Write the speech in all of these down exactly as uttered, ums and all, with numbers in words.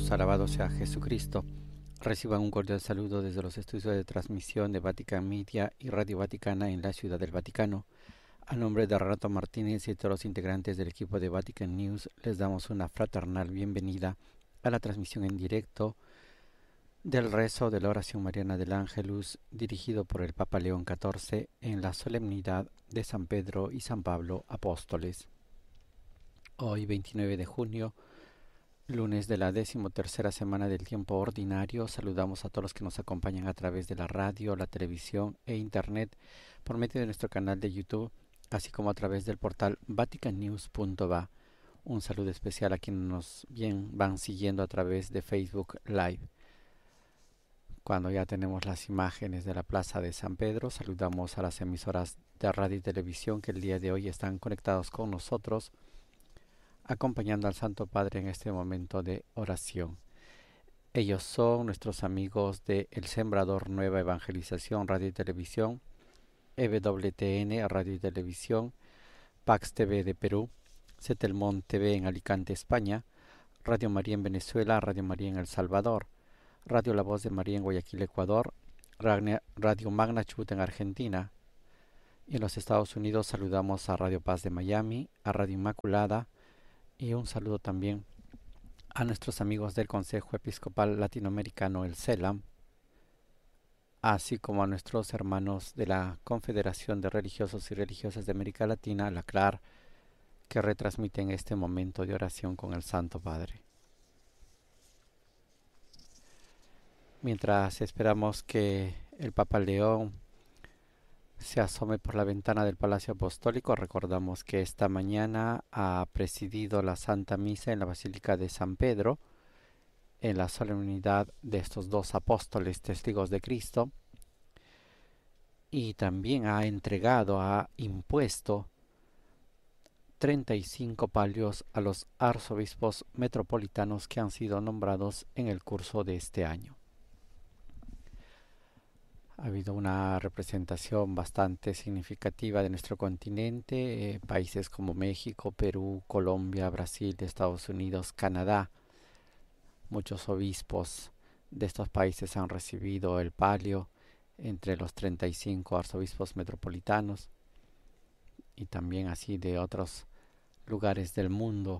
Jesús, alabado sea Jesucristo. Reciban un cordial saludo desde los estudios de transmisión de Vatican Media y Radio Vaticana en la Ciudad del Vaticano. A nombre de Renato Martínez y todos los integrantes del equipo de Vatican News, les damos una fraternal bienvenida a la transmisión en directo del rezo de la oración mariana del Ángelus, dirigido por el Papa León catorce en la solemnidad de San Pedro y San Pablo, apóstoles. Hoy, veintinueve de junio, lunes de la decimotercera semana del tiempo ordinario, saludamos a todos los que nos acompañan a través de la radio, la televisión e internet por medio de nuestro canal de YouTube, así como a través del portal vatican news punto va. Un saludo especial a quienes nos bien van siguiendo a través de Facebook Live. Cuando ya tenemos las imágenes de la Plaza de San Pedro, saludamos a las emisoras de radio y televisión que el día de hoy están conectados con nosotros, acompañando al Santo Padre en este momento de oración. Ellos son nuestros amigos de El Sembrador Nueva Evangelización Radio y Televisión, E W T N Radio y Televisión, Pax T V de Perú, Setelmont T V en Alicante, España, Radio María en Venezuela, Radio María en El Salvador, Radio La Voz de María en Guayaquil, Ecuador, Radio Magna Chubut en Argentina. Y en los Estados Unidos saludamos a Radio Paz de Miami, a Radio Inmaculada, y un saludo también a nuestros amigos del Consejo Episcopal Latinoamericano, el CELAM, así como a nuestros hermanos de la Confederación de Religiosos y Religiosas de América Latina, la C L A R, que retransmiten este momento de oración con el Santo Padre. Mientras esperamos que el Papa León se asome por la ventana del Palacio Apostólico, recordamos que esta mañana ha presidido la Santa Misa en la Basílica de San Pedro, en la solemnidad de estos dos apóstoles testigos de Cristo, y también ha entregado, ha impuesto treinta y cinco palios a los arzobispos metropolitanos que han sido nombrados en el curso de este año. Ha habido una representación bastante significativa de nuestro continente, eh, países como México, Perú, Colombia, Brasil, Estados Unidos, Canadá. Muchos obispos de estos países han recibido el palio, entre los treinta y cinco arzobispos metropolitanos y también así de otros lugares del mundo.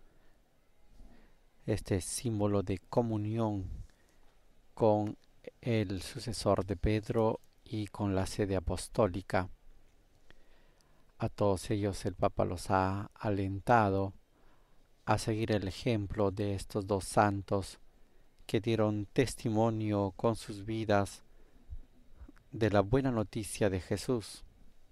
Este símbolo de comunión con el sucesor de Pedro y con la sede apostólica. A todos ellos el Papa los ha alentado a seguir el ejemplo de estos dos santos que dieron testimonio con sus vidas de la buena noticia de Jesús.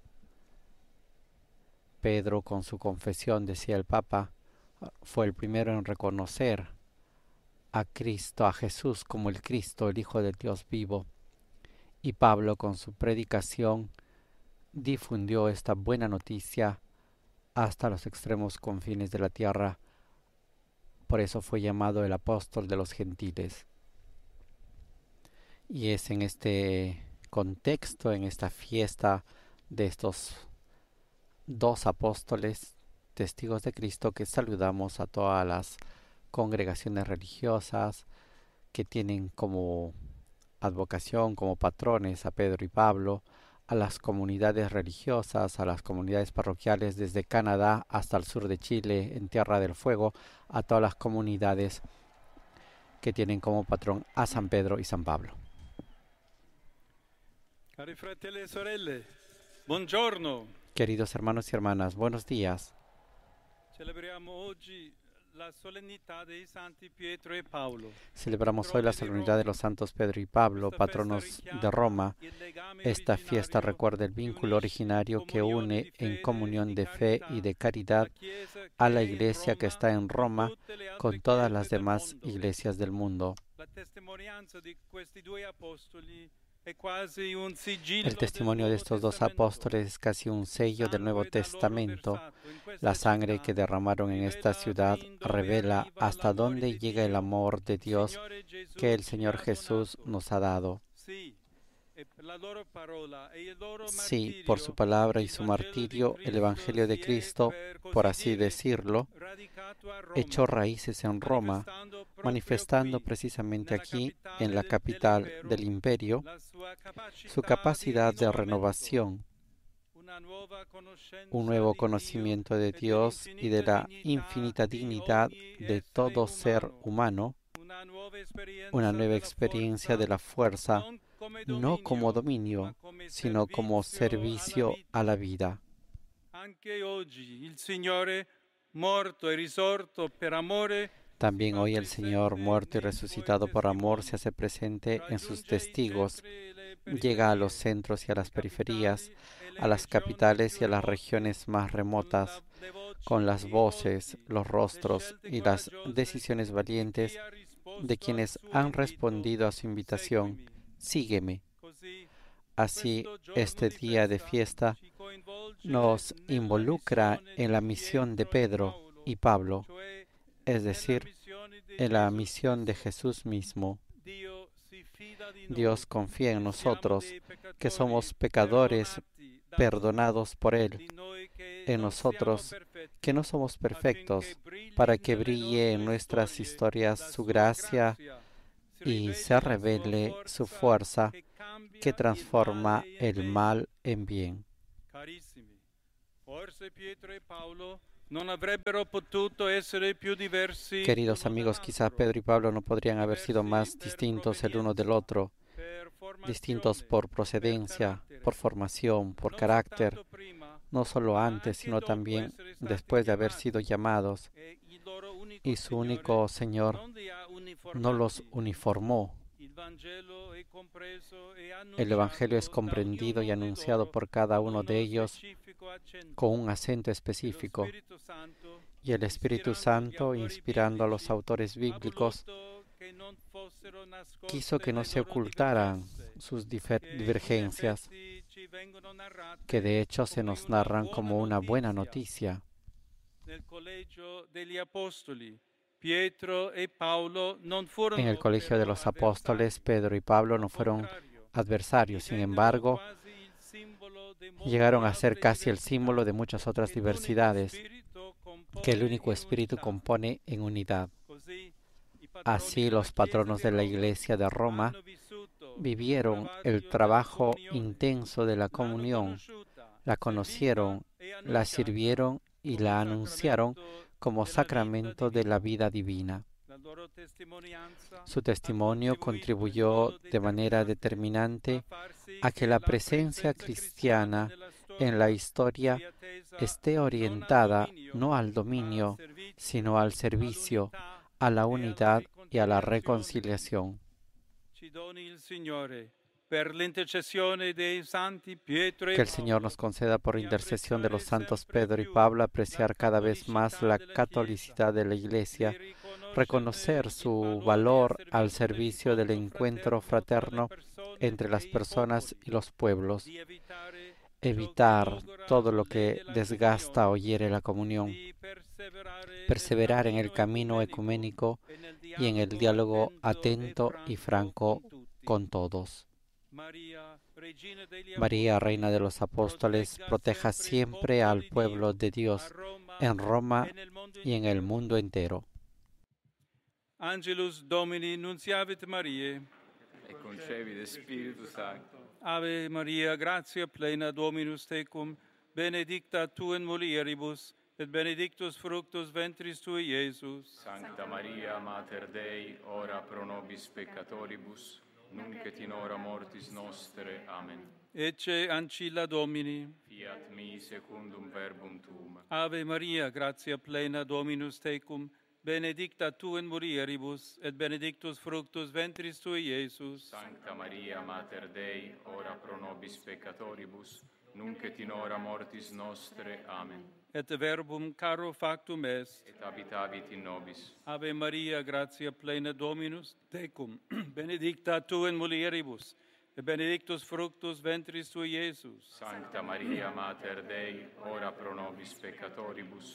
Pedro, con su confesión, decía el Papa, fue el primero en reconocer a Cristo, a Jesús como el Cristo, el Hijo del Dios vivo. Y Pablo, con su predicación, difundió esta buena noticia hasta los extremos confines de la tierra. Por eso fue llamado el apóstol de los gentiles. Y es en este contexto, en esta fiesta de estos dos apóstoles, testigos de Cristo, que saludamos a todas las congregaciones religiosas que tienen como advocación, como patrones a Pedro y Pablo, a las comunidades religiosas, a las comunidades parroquiales desde Canadá hasta el sur de Chile, en Tierra del Fuego, a todas las comunidades que tienen como patrón a San Pedro y San Pablo. Cari fratelli e sorelle, buongiorno. Queridos hermanos y hermanas, buenos días. Celebriamo oggi la solennità dei santi Pietro e Paolo. Celebramos hoy la solemnidad de los santos Pedro y Pablo, patronos de Roma. Esta fiesta recuerda el vínculo originario que une en comunión de fe y de caridad a la iglesia que está en Roma con todas las demás iglesias del mundo. El testimonio de estos dos apóstoles es casi un sello del Nuevo Testamento. La sangre que derramaron en esta ciudad revela hasta dónde llega el amor de Dios que el Señor Jesús nos ha dado. Sí, por su palabra y su martirio, el Evangelio de Cristo, por así decirlo, echó raíces en Roma, manifestando precisamente aquí, en la capital del imperio, su capacidad de renovación, un nuevo conocimiento de Dios y de la infinita dignidad de todo ser humano, una nueva experiencia de la fuerza, no como dominio, sino como servicio a la vida. También hoy el Señor, muerto y resucitado por amor, se hace presente en sus testigos, llega a los centros y a las periferias, a las capitales y a las regiones más remotas, con las voces, los rostros y las decisiones valientes de quienes han respondido a su invitación: sígueme. Así, este día de fiesta nos involucra en la misión de Pedro y Pablo, es decir, en la misión de Jesús mismo. Dios confía en nosotros, que somos pecadores perdonados por Él, en nosotros, que no somos perfectos, para que brille en nuestras historias su gracia y se revele su fuerza que transforma el mal en bien. Queridos amigos, quizá Pedro y Pablo no podrían haber sido más distintos el uno del otro, distintos por procedencia, por formación, por carácter, no solo antes, sino también después de haber sido llamados. Y su único Señor no los uniformó. El Evangelio es comprendido y anunciado por cada uno de ellos con un acento específico. Y el Espíritu Santo, inspirando a los autores bíblicos, quiso que no se ocultaran sus divergencias, que de hecho se nos narran como una buena noticia. En el colegio de los apóstoles, Pedro y Pablo no fueron adversarios, sin embargo, llegaron a ser casi el símbolo de muchas otras diversidades que el único Espíritu compone en unidad. Así, los patronos de la Iglesia de Roma vivieron el trabajo intenso de la comunión, la conocieron, la sirvieron y la anunciaron como sacramento de la vida divina. Su testimonio contribuyó de manera determinante a que la presencia cristiana en la historia esté orientada no al dominio, sino al servicio, a la unidad y a la reconciliación. Que el Señor nos conceda por intercesión de los santos Pedro y Pablo apreciar cada vez más la catolicidad de la Iglesia, reconocer su valor al servicio del encuentro fraterno entre las personas y los pueblos, evitar todo lo que desgasta o hiere la comunión, perseverar en el camino ecuménico y en el diálogo atento y franco con todos. María, Reina de los Apóstoles, proteja siempre al pueblo de Dios en Roma y en el mundo entero. Angelus Domini nunciavit Mariae, et concepit Spiritus Sancto. Ave Maria, gratia plena Dominus tecum, benedicta tu in mulieribus, et benedictus fructus ventris tui, Iesus. Sancta Maria, Mater Dei, ora pro nobis peccatoribus, nunc et in hora mortis nostre. Amen. Ecce ancilla Domini. Fiat mi secundum verbum tuum. Ave Maria, gratia plena Dominus tecum, benedicta tu in mulieribus, et benedictus fructus ventris tui, Iesus. Sancta Maria, Mater Dei, ora pro nobis peccatoribus, nunc et in hora mortis nostre. Amen. Et verbum caro factum est. Et habitavit in nobis. Ave Maria, gratia plena Dominus tecum, benedicta tu in mulieribus, et benedictus fructus ventris tui, Iesus. Sancta Maria, Mater Dei, ora pro nobis peccatoribus,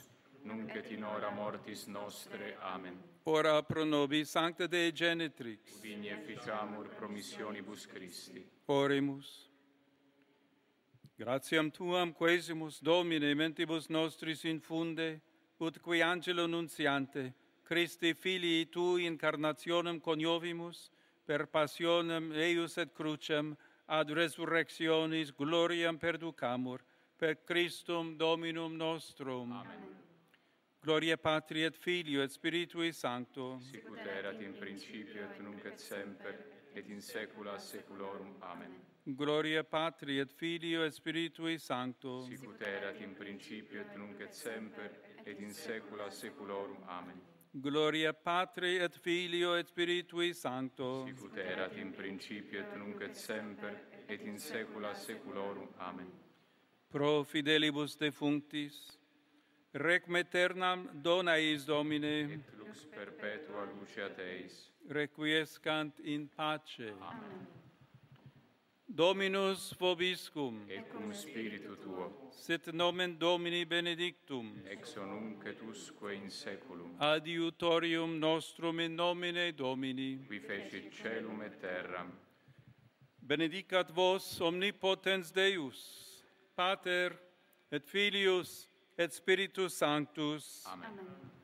nunc et in hora mortis nostre. Amen. Ora pro nobis Sancta Dei Genitrix. Udini efficiamur promissionibus Christi. Oremus. Gratiam Tuam quesimus, Domine, mentibus nostris infunde, ut qui angelo nuntiante, Christi Filii Tui incarnationem coniovimus, per passionem eius et crucem, ad resurrectionis gloriam perducamur, per Christum Dominum nostrum. Amen. Gloria Patri et Filio et Spiritui Sancto. Sicut erat in principio et nunc et semper, et in saecula saeculorum. Amen. Gloria Patri et Filio et Spiritui Sancto. Sicut erat in principio et nunc et semper, et in saecula saeculorum. Amen. Gloria Patri et Filio et Spiritui Sancto. Sicut erat in principio et nunc et semper, et in saecula saeculorum. Amen. Pro fidelibus defunctis, requiem aeternam dona eis Domine, Et lux perpetua luceat eis. requiescant in pace. Amen. Dominus vobiscum, Et cum spiritu tuo, sit nomen Domini benedictum, ex nunc et usque in saeculum, adiutorium nostrum in nomine Domini. qui fecit caelum et terram. Benedicat vos omnipotens Deus, Pater et Filius et Spiritus Sanctus. Amen.